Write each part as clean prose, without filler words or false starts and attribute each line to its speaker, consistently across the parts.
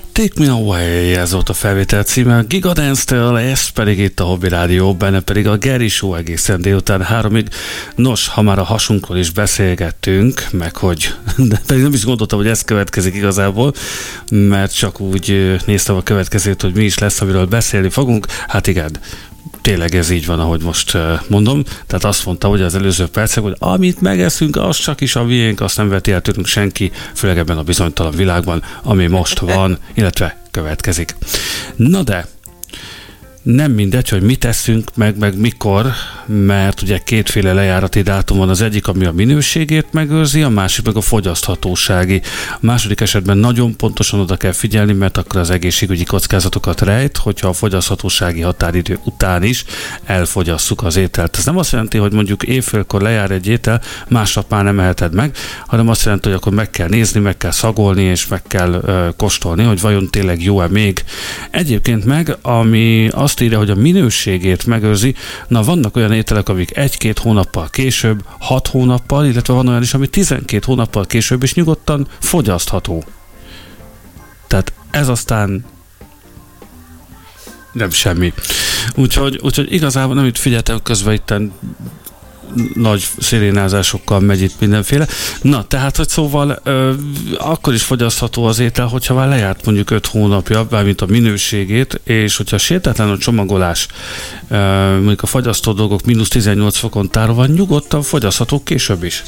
Speaker 1: Take Me Away, ez volt a felvétel címe Giga Dance-től, ez pedig itt a Hobby Rádió, benne pedig a Geri Show egészen délután 3-ig. Nos, ha már a hasunkról is beszélgettünk, meg hogy, de pedig nem is gondoltam, hogy ez következik igazából, mert csak úgy néztem a következőt, hogy mi is lesz, amiről beszélni fogunk. Hát igen, tényleg ez így van, ahogy most mondom. Tehát azt mondta, hogy az előző percek, hogy amit megeszünk, az csak is a miénk, azt nem veti el tőlünk senki, főleg ebben a bizonytalan világban, ami most van, illetve következik. Na de, nem mindegy, hogy mit eszünk, meg mikor, mert ugye kétféle lejárati dátum van, az egyik, ami a minőségét megőrzi, a másik meg a fogyaszthatósági. A második esetben nagyon pontosan oda kell figyelni, mert akkor az egészségügyi kockázatokat rejt, hogyha a fogyaszthatósági határidő után is elfogyasszuk az ételt. Ez nem azt jelenti, hogy mondjuk évfélkor lejár egy étel, másnap már nem eheted meg, hanem azt jelenti, hogy akkor meg kell nézni, meg kell szagolni, és meg kell kóstolni, hogy vajon tényleg jó-e még. Egyébként meg, ami azt írja, hogy a minőségét megőrzi, na vannak olyan ételek, amik 1-2 hónappal később, 6 hónappal, illetve van olyan is, ami 12 hónappal később is nyugodtan fogyasztható. Tehát ez aztán nem semmi. Úgyhogy igazából nem itt figyeltem, közben itten nagy szirénázásokkal megy itt mindenféle. Na, tehát, hogy szóval akkor is fogyasztható az étel, hogyha már lejárt mondjuk 5 hónapja, bármint a minőségét, és hogyha sértetlen a csomagolás, mondjuk a fagyasztó dolgok mínusz 18 fokon tárolva, nyugodtan fogyasztható később is.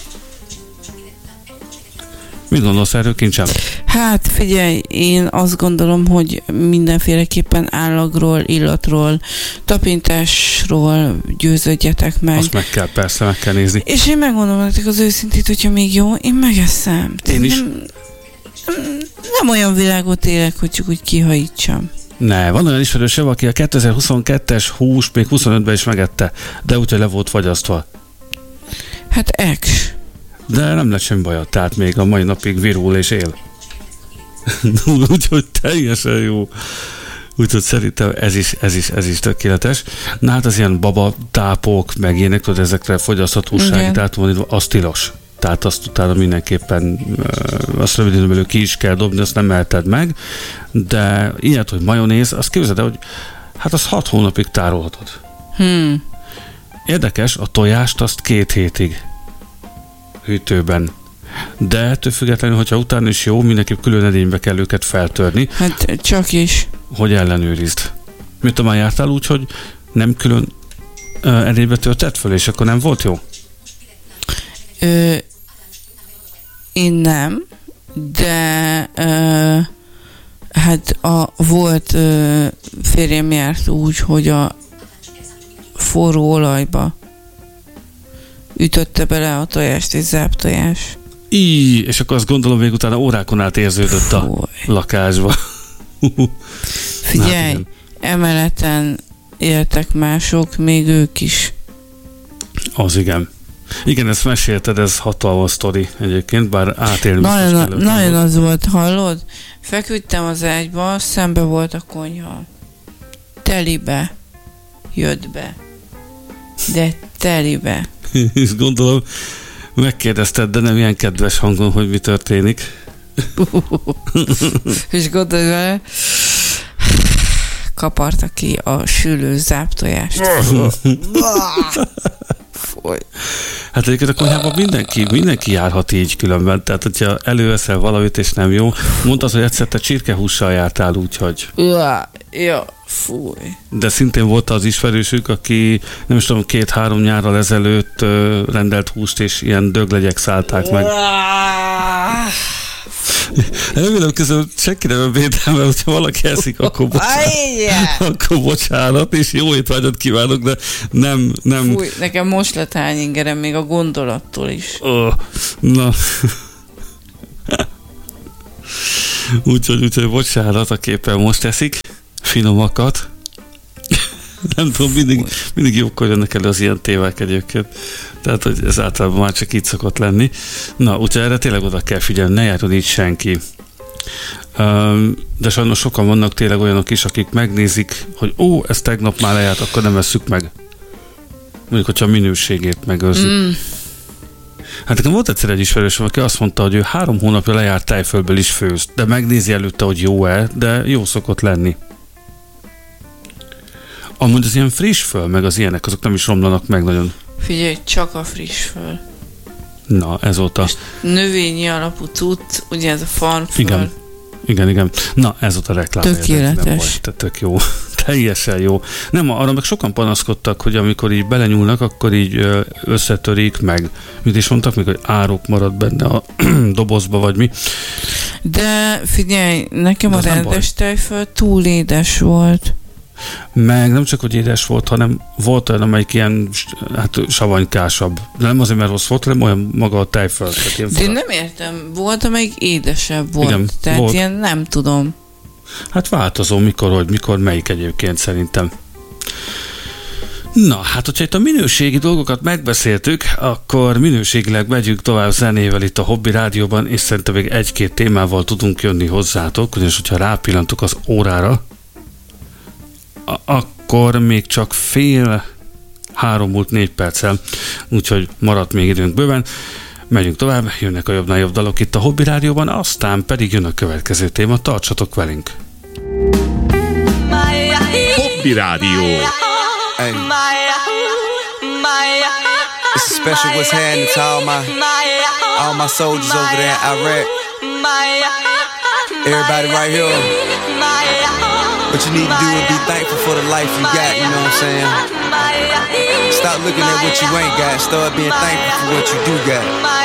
Speaker 1: Mit gondolsz erről, Kincsem?
Speaker 2: Hát figyelj, én azt gondolom, hogy mindenféleképpen állagról, illatról, tapintásról győződjetek meg.
Speaker 1: Azt meg kell, persze, meg kell nézni.
Speaker 2: És én megmondom nektek az őszintét, hogyha még jó, én megeszem.
Speaker 1: Én is.
Speaker 2: Nem olyan világot élek, hogy csak úgy kihajítsam.
Speaker 1: Ne, van olyan ismerősöm, aki a 2022-es hús még 25-ben is megette, de úgyhogy le volt fagyasztva.
Speaker 2: Hát ex.
Speaker 1: De nem lett semmi baja, tehát még a mai napig virul és él. Úgyhogy teljesen jó. Úgyhogy szerintem ez is tökéletes. Na hát az ilyen babatápok, meg ilyenek, tudod, ezekre fogyaszthatósági dátumon, az tilos. Tehát azt utána mindenképpen azt röviden belül ki is kell dobni, azt nem eheted meg. De ilyet, hogy majonéz, azt képzeld el, hogy hát az 6 hónapig tárolhatod. Érdekes, a tojást azt 2 hétig hűtőben. De ettől függetlenül, hogyha utána is jó, mindenképp külön edénybe kell őket feltörni.
Speaker 2: Hát csak is. Hogy
Speaker 1: ellenőrizd. Mit tudom, már jártál úgy, hogy nem külön edénybe törted föl, és akkor nem volt jó?
Speaker 2: Én nem, de hát volt férjem járt úgy, hogy a forró olajba ütötte bele a tojást, egy záptojás.
Speaker 1: És akkor azt gondolom, még utána órákon át érződött a lakásba.
Speaker 2: Figyelj, emeleten éltek mások, még ők is.
Speaker 1: Az igen. Igen, ezt mesélted, ez hatalmas sztori egyébként, bár átélni
Speaker 2: nagyon az volt, hallod? Feküdtem az ágyba, szembe volt a konyha. Telibe jött be. De telibe.
Speaker 1: És gondolom, megkérdezted, de nem ilyen kedves hangon, hogy mi történik.
Speaker 2: És gondolj vele, kaparta ki a sülő záptojást. Foly.
Speaker 1: Hát egyébként a konyhában mindenki járhat így különben. Tehát, hogyha előveszel valamit, és nem jó, mondtad, hogy egyszer te csirkehússal jártál, úgyhogy...
Speaker 2: Ja, fúj.
Speaker 1: De szintén volt az ismerősük, aki nem is tudom, 2-3 nyárral ezelőtt rendelt húst, és ilyen döglegyek szállták meg. Remélem közül senki nem védelme, hogyha valaki eszik, akkor bocsánat, és jó étvágyat kívánok, de nem...
Speaker 2: Fúj, nekem most lett hányingerem még a gondolattól is.
Speaker 1: Na... Úgyhogy bocsánat, a képen most eszik finomakat. Nem tudom, mindig jókkor jönnek elő az ilyen tévák egyébként. Tehát, hogy ez általában már csak így szokott lenni. Na, úgyhogy erre tényleg oda kell figyelni, ne járjon így senki. De sajnos sokan vannak tényleg olyanok is, akik megnézik, hogy ez tegnap már lejárt, akkor nem esszük meg. Mondjuk, hogyha a minőségét megőrzik. Hát nekem volt egyszer egy ismerősöm, aki azt mondta, hogy ő 3 hónapja lejárt Tejföldből is főzt, de megnézi előtte, hogy jó-e, de jó szokott lenni. Amúgy az ilyen friss föl, meg az ilyenek, azok nem is romlanak meg nagyon.
Speaker 2: Figyelj, csak a friss föl.
Speaker 1: Na, ez volt a...
Speaker 2: Növényi alapú cucc, ugye ez a farmföl.
Speaker 1: Igen. Na, ez ott a reklám.
Speaker 2: Tökéletes.
Speaker 1: Tök jó. Teljesen jó. Nem, arra meg sokan panaszkodtak, hogy amikor így belenyúlnak, akkor így összetörik, meg mit is mondtak, még hogy árok marad benne a dobozba, vagy mi.
Speaker 2: De figyelj, nekem a rendes tejföl túl édes volt.
Speaker 1: Meg nem csak, hogy édes volt, hanem volt olyan, amelyik ilyen savanykásabb. Nem azért, mert rossz volt, hanem olyan maga a tejföl.
Speaker 2: De én nem értem, volt, amelyik édesebb volt.
Speaker 1: Igen,
Speaker 2: tehát
Speaker 1: volt.
Speaker 2: Ilyen nem tudom.
Speaker 1: Hát változó, mikor melyik egyébként szerintem. Na, hát hogyha itt a minőségi dolgokat megbeszéltük, akkor minőségileg megyünk tovább zenével itt a Hobby Rádióban, és szerintem még 1-2 témával tudunk jönni hozzátok, ugyanis hogyha rápillantok az órára, akkor még csak 2:30 múlt 4 perccel, úgyhogy maradt még időnk bőven. Megyünk tovább, jönnek a jobbnál jobb dalok itt a Hobby Rádióban, aztán pedig jön a következő téma, tartsatok velünk!
Speaker 3: Hobby Rádió.
Speaker 4: Hey. It's a special what's happening to all my soldiers over there in Iraq. Everybody right here. What you need to do is be thankful for the life you got, you know what I'm saying? Stop looking at what you ain't got, start being thankful for what you do got.